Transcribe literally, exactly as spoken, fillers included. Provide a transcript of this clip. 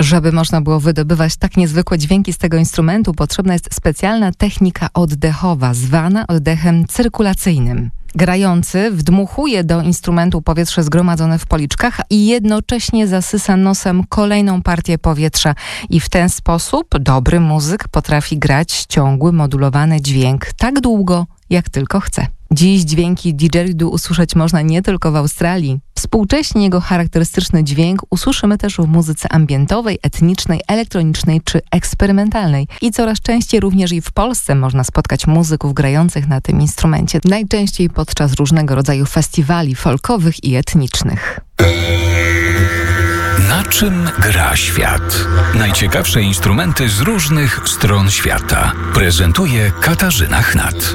Żeby można było wydobywać tak niezwykłe dźwięki z tego instrumentu, potrzebna jest specjalna technika oddechowa, zwana oddechem cyrkulacyjnym. Grający wdmuchuje do instrumentu powietrze zgromadzone w policzkach i jednocześnie zasysa nosem kolejną partię powietrza. I w ten sposób dobry muzyk potrafi grać ciągły, modulowany dźwięk tak długo, jak tylko chce. Dziś dźwięki didżeridu usłyszeć można nie tylko w Australii. Współcześnie jego charakterystyczny dźwięk usłyszymy też w muzyce ambientowej, etnicznej, elektronicznej czy eksperymentalnej. I coraz częściej również i w Polsce można spotkać muzyków grających na tym instrumencie. Najczęściej podczas różnego rodzaju festiwali folkowych i etnicznych. Na czym gra świat? Najciekawsze instrumenty z różnych stron świata prezentuje Katarzyna Chnat.